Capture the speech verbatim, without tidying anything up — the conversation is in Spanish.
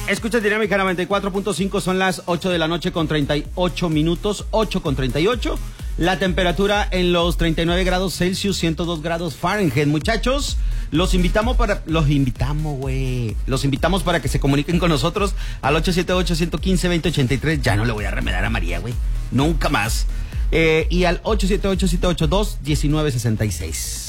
Escucha Dinámica noventa y cuatro punto cinco, son las ocho de la noche con treinta y ocho minutos, ocho con treinta y ocho. La temperatura en los treinta y nueve grados Celsius, ciento dos grados Fahrenheit. Muchachos, los invitamos para... Los invitamos, güey. Los invitamos para que se comuniquen con nosotros al ocho siete ocho, uno uno cinco, dos cero ocho tres. Ya no le voy a remedar a María, güey. Nunca más. Eh, y al ocho siete ocho, siete ocho dos, uno nueve seis seis.